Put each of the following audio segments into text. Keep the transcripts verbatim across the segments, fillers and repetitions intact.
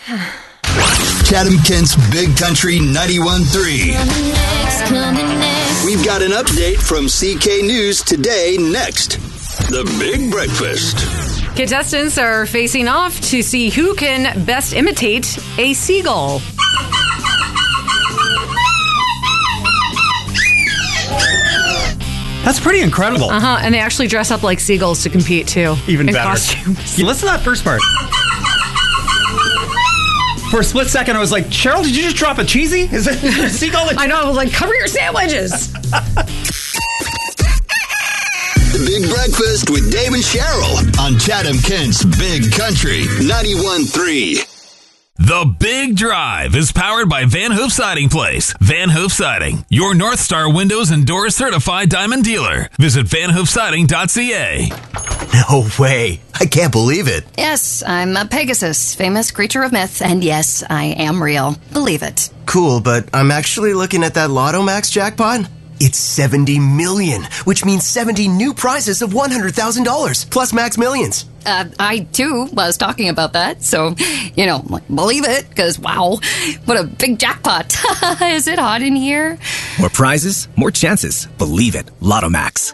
Chatham-Kent's Big Country ninety-one point three. We've got an update from C K News today next. The Big Breakfast. Contestants are facing off to see who can best imitate a seagull. That's pretty incredible. Uh-huh, and they actually dress up like seagulls to compete, too. Even in better. Costumes. Yeah, listen to that first part. For a split second, I was like, Cheryl, did you just drop a cheesy? Is it a seagull? I know, I was like, cover your sandwiches. The Big Breakfast with Dave and Cheryl on Chatham-Kent's Big Country ninety-one point three. The Big Drive is powered by Van Hoof Siding Place. Van Hoof Siding, your North Star Windows and Doors certified diamond dealer. Visit van hoof siding dot c a. No way. I can't believe it. Yes, I'm a Pegasus, famous creature of myth, and yes, I am real. Believe it. Cool, but I'm actually looking at that Lotto Max jackpot. It's seventy million, which means seventy new prizes of one hundred thousand dollars, plus Max Millions. Uh, I, too, was talking about that, so, you know, like, believe it, because, wow, what a big jackpot. Is it hot in here? More prizes, more chances. Believe it. Lotto Max.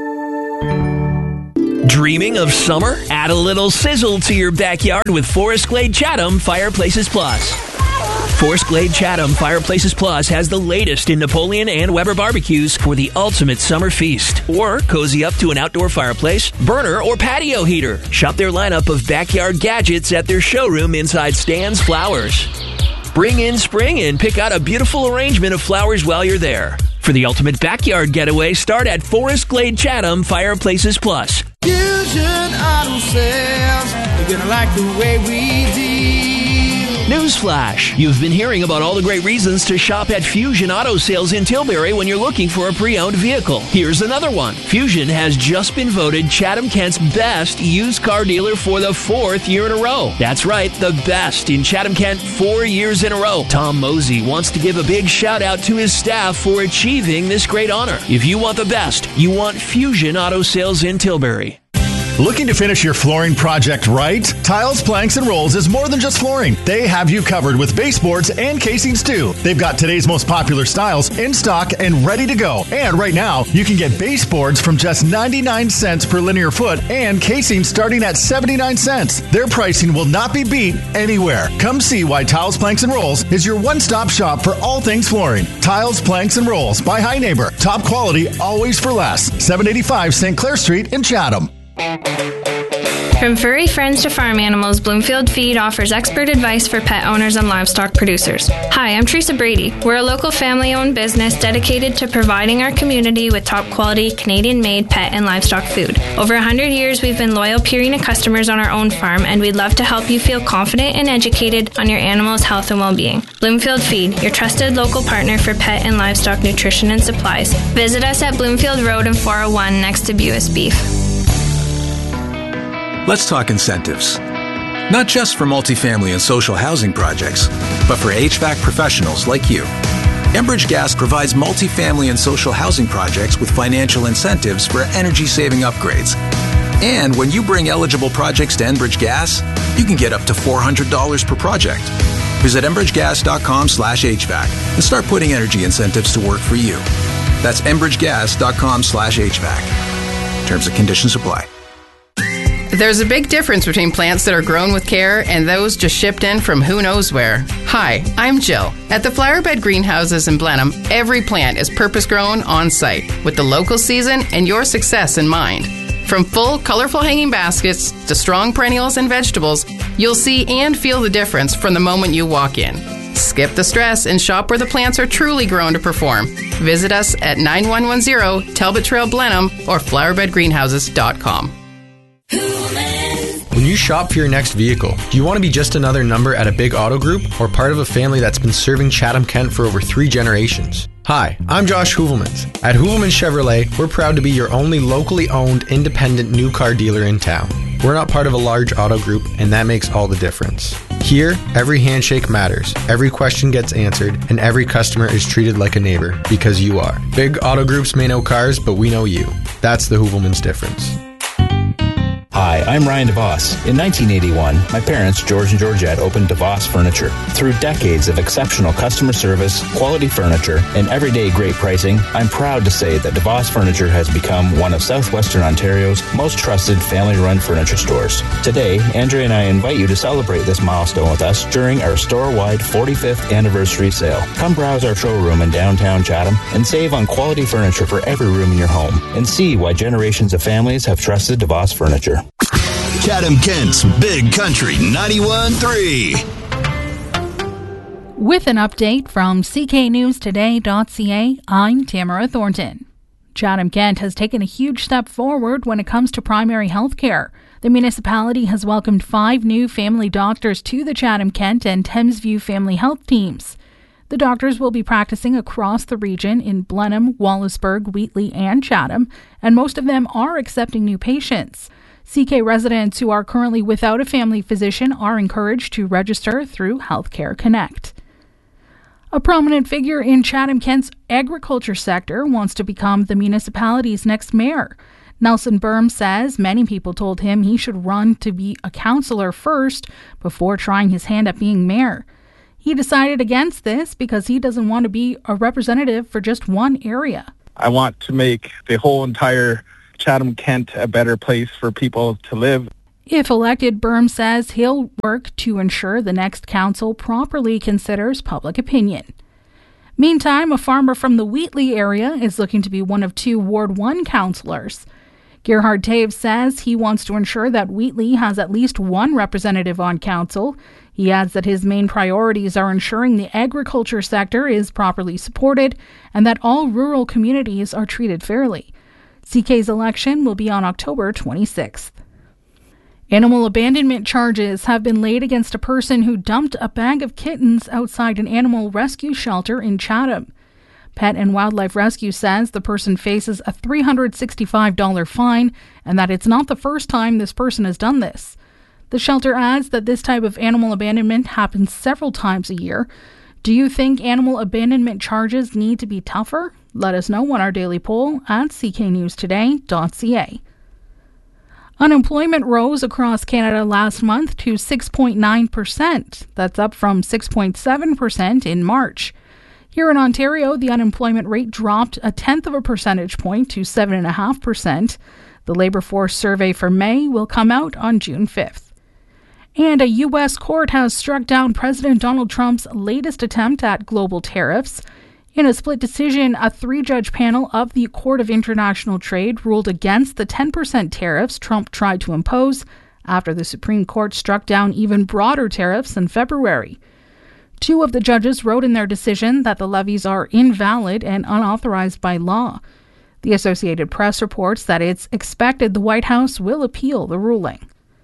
Dreaming of summer? Add a little sizzle to your backyard with Forest Glade Chatham Fireplaces Plus. Forest Glade Chatham Fireplaces Plus has the latest in Napoleon and Weber barbecues for the ultimate summer feast. Or cozy up to an outdoor fireplace, burner, or patio heater. Shop their lineup of backyard gadgets at their showroom inside Stan's Flowers. Bring in spring and pick out a beautiful arrangement of flowers while you're there. For the ultimate backyard getaway, start at Forest Glade Chatham Fireplaces Plus. Fusion Auto Sales, you're gonna like the way we deal. Newsflash! You've been hearing about all the great reasons to shop at Fusion Auto Sales in Tilbury when you're looking for a pre-owned vehicle. Here's another one. Fusion has just been voted Chatham-Kent's best used car dealer for the fourth year in a row. That's right, the best in Chatham-Kent four years in a row. Tom Mosey wants to give a big shout out to his staff for achieving this great honor. If you want the best, you want Fusion Auto Sales in Tilbury. Looking to finish your flooring project right? Tiles, Planks, and Rolls is more than just flooring. They have you covered with baseboards and casings too. They've got today's most popular styles in stock and ready to go. And right now, you can get baseboards from just ninety-nine cents per linear foot and casings starting at seventy-nine cents. Their pricing will not be beat anywhere. Come see why Tiles, Planks, and Rolls is your one-stop shop for all things flooring. Tiles, Planks, and Rolls by High Neighbor. Top quality, always for less. seven eighty-five Saint Clair Street in Chatham. From furry friends to farm animals, Bloomfield Feed offers expert advice for pet owners and livestock producers. Hi, I'm Teresa Brady. We're a local family-owned business dedicated to providing our community with top-quality, Canadian-made pet and livestock food. Over one hundred years, we've been loyal Purina customers on our own farm, and we'd love to help you feel confident and educated on your animal's health and well-being. Bloomfield Feed, your trusted local partner for pet and livestock nutrition and supplies. Visit us at Bloomfield Road and four oh one next to Buis Beef. Let's talk incentives. Not just for multifamily and social housing projects, but for H V A C professionals like you. Enbridge Gas provides multifamily and social housing projects with financial incentives for energy-saving upgrades. And when you bring eligible projects to Enbridge Gas, you can get up to four hundred dollars per project. Visit enbridge gas dot com slash H V A C and start putting energy incentives to work for you. That's enbridge gas dot com slash H V A C. Terms and conditions apply. There's a big difference between plants that are grown with care and those just shipped in from who knows where. Hi, I'm Jill. At the Flowerbed Greenhouses in Blenheim, every plant is purpose-grown on-site with the local season and your success in mind. From full, colorful hanging baskets to strong perennials and vegetables, you'll see and feel the difference from the moment you walk in. Skip the stress and shop where the plants are truly grown to perform. Visit us at nine one one zero Talbot Trail Blenheim or flowerbed greenhouses dot com. When you shop for your next vehicle, do you want to be just another number at a big auto group or part of a family that's been serving Chatham-Kent for over three generations? Hi, I'm Josh Hoovelmans. At Hoovelmans Chevrolet, we're proud to be your only locally owned, independent new car dealer in town. We're not part of a large auto group, and that makes all the difference. Here, every handshake matters, every question gets answered, and every customer is treated like a neighbor, because you are. Big auto groups may know cars, but we know you. That's the Hoovelmans difference. Hi, I'm Ryan DeVos. In nineteen eighty-one, my parents, George and Georgette, opened DeVos Furniture. Through decades of exceptional customer service, quality furniture, and everyday great pricing, I'm proud to say that DeVos Furniture has become one of Southwestern Ontario's most trusted family-run furniture stores. Today, Andrea and I invite you to celebrate this milestone with us during our store-wide forty-fifth anniversary sale. Come browse our showroom in downtown Chatham and save on quality furniture for every room in your home, and see why generations of families have trusted DeVos Furniture. Chatham Kent's Big Country ninety-one point three. With an update from C K News Today dot C A, I'm Tamara Thornton. Chatham Kent has taken a huge step forward when it comes to primary health care. The municipality has welcomed five new family doctors to the Chatham Kent and Thamesview family health teams. The doctors will be practicing across the region in Blenheim, Wallaceburg, Wheatley, and Chatham, and most of them are accepting new patients. C K residents who are currently without a family physician are encouraged to register through Healthcare Connect. A prominent figure in Chatham Kent's agriculture sector wants to become the municipality's next mayor. Nelson Berm says many people told him he should run to be a councillor first before trying his hand at being mayor. He decided against this because he doesn't want to be a representative for just one area. I want to make the whole entire Chatham Kent a better place for people to live. If elected, Berm says he'll work to ensure the next council properly considers public opinion. Meantime, a farmer from the Wheatley area is looking to be one of two Ward one councillors. Gerhard Taves says he wants to ensure that Wheatley has at least one representative on council. He adds that his main priorities are ensuring the agriculture sector is properly supported and that all rural communities are treated fairly. C K's election will be on October twenty-sixth. Animal abandonment charges have been laid against a person who dumped a bag of kittens outside an animal rescue shelter in Chatham. Pet and Wildlife Rescue says the person faces a three hundred sixty-five dollars fine and that it's not the first time this person has done this. The shelter adds that this type of animal abandonment happens several times a year. Do you think animal abandonment charges need to be tougher? Let us know on our daily poll at C K News Today dot C A. Unemployment rose across Canada last month to six point nine percent. That's up from six point seven percent in March. Here in Ontario, the unemployment rate dropped a tenth of a percentage point to seven point five percent. The Labour Force survey for May will come out on June fifth. And a U S court has struck down President Donald Trump's latest attempt at global tariffs. In a split decision, a three-judge panel of the Court of International Trade ruled against the ten percent tariffs Trump tried to impose after the Supreme Court struck down even broader tariffs in February. Two of the judges wrote in their decision that the levies are invalid and unauthorized by law. The Associated Press reports that it's expected the White House will appeal the ruling.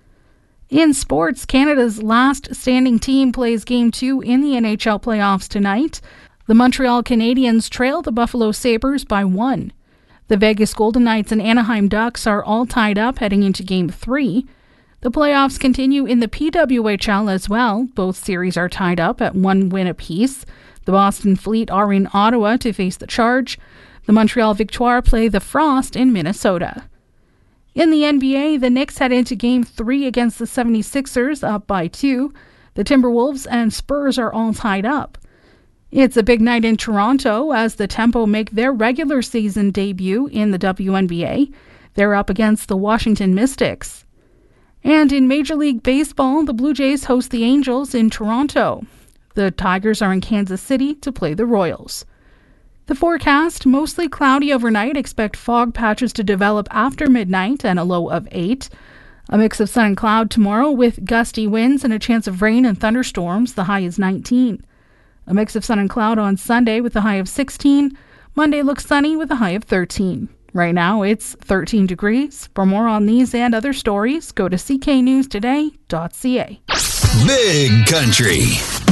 In sports, Canada's last standing team plays Game two in the N H L playoffs tonight. The Montreal Canadiens trail the Buffalo Sabres by one. The Vegas Golden Knights and Anaheim Ducks are all tied up heading into Game three. The playoffs continue in the P W H L as well. Both series are tied up at one win apiece. The Boston Fleet are in Ottawa to face the Charge. The Montreal Victoire play the Frost in Minnesota. In the N B A, the Knicks head into Game three against the seventy-sixers, up by two. The Timberwolves and Spurs are all tied up. It's a big night in Toronto as the Tempo make their regular season debut in the W N B A. They're up against the Washington Mystics. And in Major League Baseball, the Blue Jays host the Angels in Toronto. The Tigers are in Kansas City to play the Royals. The forecast, mostly cloudy overnight. Expect fog patches to develop after midnight and a low of eight. A mix of sun and cloud tomorrow with gusty winds and a chance of rain and thunderstorms. The high is nineteen. A mix of sun and cloud on Sunday with a high of sixteen. Monday looks sunny with a high of thirteen. Right now it's thirteen degrees. For more on these and other stories, go to C K News Today dot C A. Big Country.